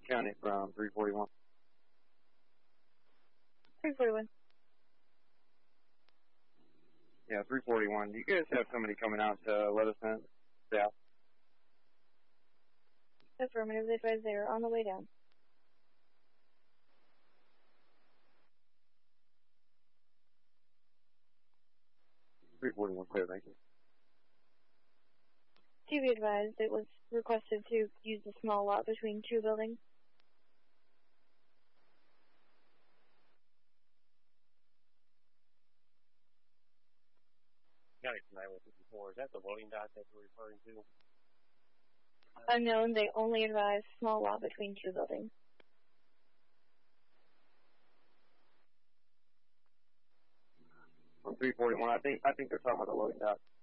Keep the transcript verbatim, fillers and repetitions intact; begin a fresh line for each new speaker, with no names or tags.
County from three forty-one.
three forty-one.
Yeah, three forty-one. You guys have somebody coming out to let us know? Yeah.
Affirmative, they advise they are on the way down.
three forty-one, clear, thank you.
To be advised, it was requested to use the small lot between two buildings.
County from nine one fifty-four, is that the loading dock that you're referring to?
Unknown, they only advise small lot between two buildings.
On three forty-one, I think I think they're talking about the loading dock.